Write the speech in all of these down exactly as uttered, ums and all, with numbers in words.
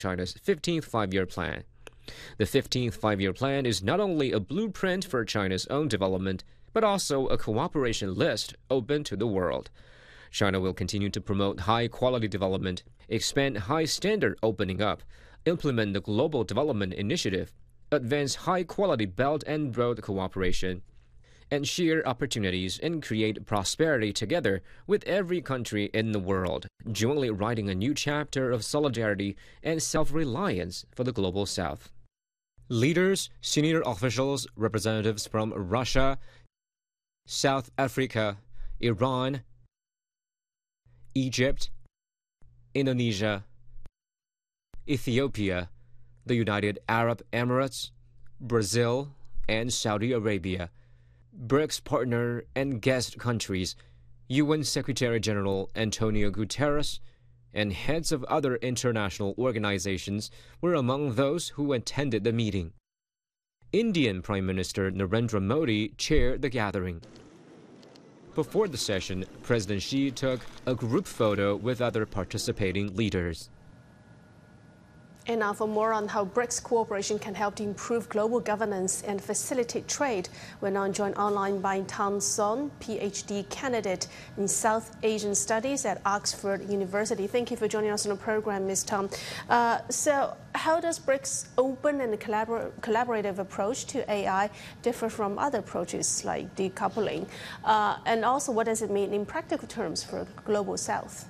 China's fifteenth Five-Year Plan. The fifteenth Five-Year Plan is not only a blueprint for China's own development, but also a cooperation list open to the world. China will continue to promote high-quality development, expand high-standard opening up, implement the Global Development Initiative, advance high-quality Belt and Road cooperation, and share opportunities and create prosperity together with every country in the world, jointly writing a new chapter of solidarity and self-reliance for the Global South. Leaders, senior officials, representatives from Russia, South Africa, Iran, Egypt, Indonesia, Ethiopia, the United Arab Emirates, Brazil, and Saudi Arabia, BRICS partner and guest countries, U N Secretary-General Antonio Guterres, and heads of other international organizations were among those who attended the meeting. Indian Prime Minister Narendra Modi chaired the gathering. Before the session, President Xi took a group photo with other participating leaders. And now for more on how BRICS cooperation can help to improve global governance and facilitate trade, we're now joined online by Tan Son, PhD candidate in South Asian Studies at Oxford University. Thank you for joining us on the program, Miz Tan. Uh, so how does BRICS' open and collabor collaborative approach to A I differ from other approaches like decoupling? Uh, and also, what does it mean in practical terms for Global South?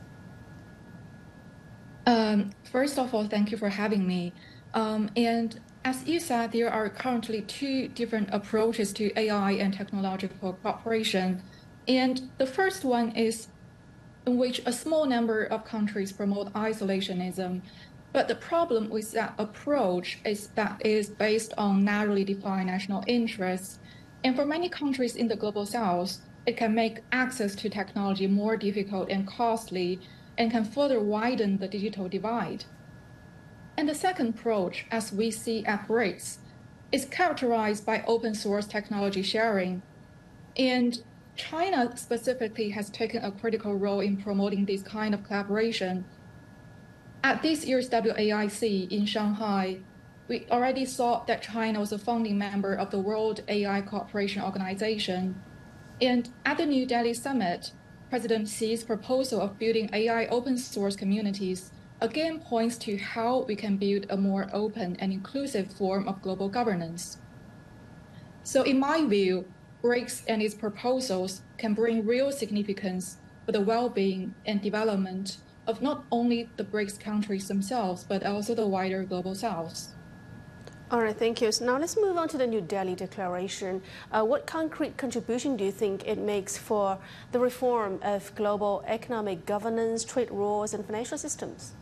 Um, first of all, thank you for having me. Um, and as you said, there are currently two different approaches to A I and technological cooperation. And the first one is in which a small number of countries promote isolationism. But the problem with that approach is that it is based on narrowly defined national interests. And for many countries in the Global South, it can make access to technology more difficult and costly, and can further widen the digital divide. And the second approach, as we see at BRICS, is characterized by open source technology sharing. And China specifically has taken a critical role in promoting this kind of collaboration. At this year's W A I C in Shanghai, we already saw that China was a founding member of the World A I Cooperation Organization. And at the New Delhi Summit, President Xi's proposal of building A I open source communities again points to how we can build a more open and inclusive form of global governance. So in my view, BRICS and its proposals can bring real significance for the well-being and development of not only the BRICS countries themselves, but also the wider Global South. All right, thank you. So now let's move on to the New Delhi Declaration. Uh, what concrete contribution do you think it makes for the reform of global economic governance, trade rules, and financial systems?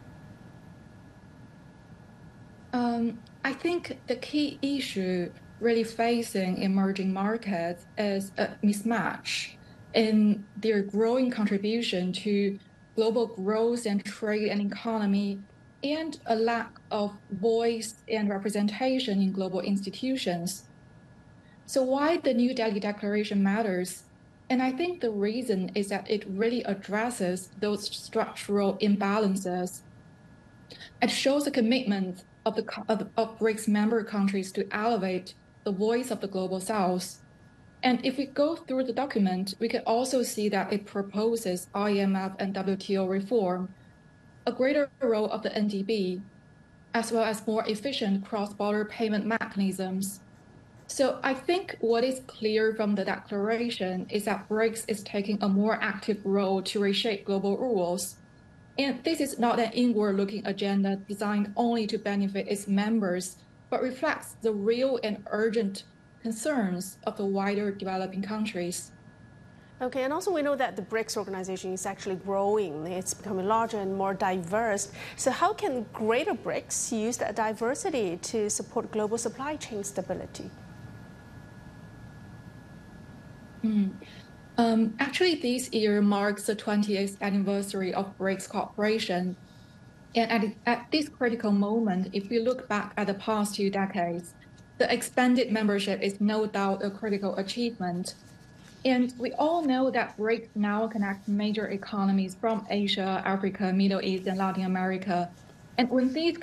Um, I think the key issue really facing emerging markets is a mismatch in their growing contribution to global growth and trade and economy, and a lack of voice and representation in global institutions. So why the New Delhi Declaration matters? And I think the reason is that it really addresses those structural imbalances. It shows a commitment of the of, of BRICS member countries to elevate the voice of the Global South. And if we go through the document, we can also see that it proposes I M F and W T O reform, a greater role of the N D B, as well as more efficient cross-border payment mechanisms. So I think what is clear from the declaration is that BRICS is taking a more active role to reshape global rules. And this is not an inward-looking agenda designed only to benefit its members, but reflects the real and urgent concerns of the wider developing countries. Okay, and also we know that the BRICS organization is actually growing. It's becoming larger and more diverse. So how can greater BRICS use that diversity to support global supply chain stability? Mm. Um, actually, this year marks the twentieth anniversary of BRICS cooperation. And at, at this critical moment, if we look back at the past two decades, the expanded membership is no doubt a critical achievement. And we all know that BRICS now connect major economies from Asia, Africa, Middle East, and Latin America. And when these